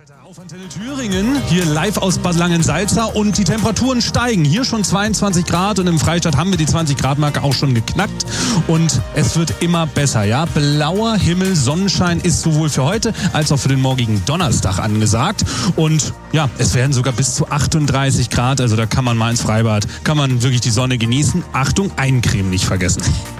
Auf Antenne Thüringen, hier live aus Bad Langensalza und die Temperaturen steigen. Hier schon 22 Grad und im Freistaat haben wir die 20-Grad-Marke auch schon geknackt und es wird immer besser, ja. Blauer Himmel, Sonnenschein ist sowohl für heute als auch für den morgigen Donnerstag angesagt und ja, es werden sogar bis zu 38 Grad, also da kann man mal ins Freibad, kann man wirklich die Sonne genießen. Achtung, Eincremen nicht vergessen.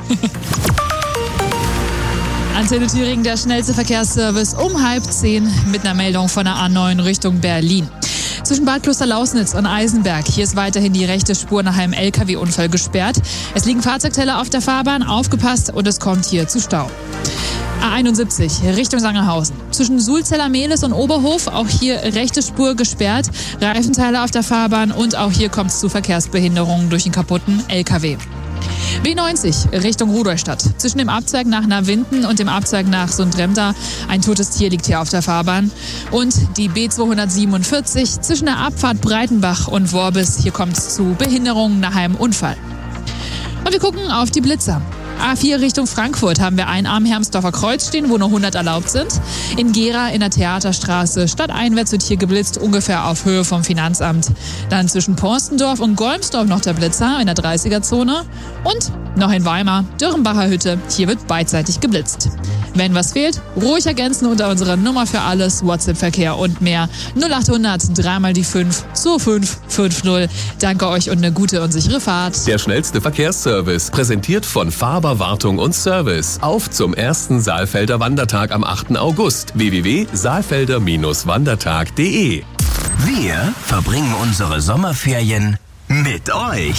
Antenne Thüringen, der schnellste Verkehrsservice um 9:30 mit einer Meldung von der A9 Richtung Berlin. Zwischen Bad Klosterlausnitz und Eisenberg. Hier ist weiterhin die rechte Spur nach einem LKW-Unfall gesperrt. Es liegen Fahrzeugteller auf der Fahrbahn, aufgepasst und es kommt hier zu Stau. A71 Richtung Sangerhausen. Zwischen Sulzeller-Mehlis und Oberhof, auch hier rechte Spur gesperrt. Reifenteile auf der Fahrbahn und auch hier kommt es zu Verkehrsbehinderungen durch den kaputten LKW. B90 Richtung Rudolstadt. Zwischen dem Abzweig nach Navinden und dem Abzweig nach Sundremda. Ein totes Tier liegt hier auf der Fahrbahn. Und die B247 zwischen der Abfahrt Breitenbach und Worbis. Hier kommt es zu Behinderungen nach einem Unfall. Und wir gucken auf die Blitzer. A4 Richtung Frankfurt haben wir einen am Hermsdorfer Kreuz stehen, wo nur 100 erlaubt sind. In Gera in der Theaterstraße stadteinwärts wird hier geblitzt, ungefähr auf Höhe vom Finanzamt. Dann zwischen Porstendorf und Golmsdorf noch der Blitzer in der 30er-Zone. Und noch in Weimar, Dürrenbacher Hütte, hier wird beidseitig geblitzt. Wenn was fehlt, ruhig ergänzen unter unserer Nummer für alles, WhatsApp-Verkehr und mehr. 0800 3 die 5 2550. Danke euch und eine gute und sichere Fahrt. Der schnellste Verkehrsservice, präsentiert von Faber Wartung und Service. Auf zum ersten Saalfelder Wandertag am 8. August. www.saalfelder-wandertag.de. Wir verbringen unsere Sommerferien mit euch.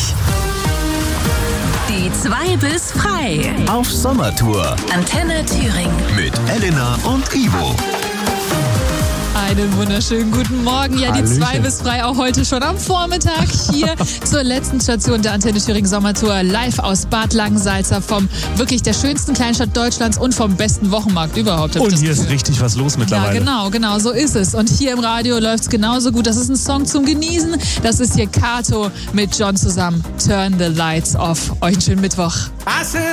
Die 2 bis frei. Auf Sommertour Antenne Thüringen. mit Elena und Ivo. Einen wunderschönen guten Morgen. Ja, die Hallöchen. 2 bis frei auch heute schon am Vormittag hier zur letzten Station der Antenne Thüringen Sommertour. Live aus Bad Langensalza vom wirklich der schönsten Kleinstadt Deutschlands und vom besten Wochenmarkt überhaupt. Und hier ist richtig was los mittlerweile. Ja, genau, so ist es. Und hier im Radio läuft es genauso gut. Das ist ein Song zum Genießen. Das ist hier Kato mit John zusammen. Turn the Lights Off. Euch einen schönen Mittwoch.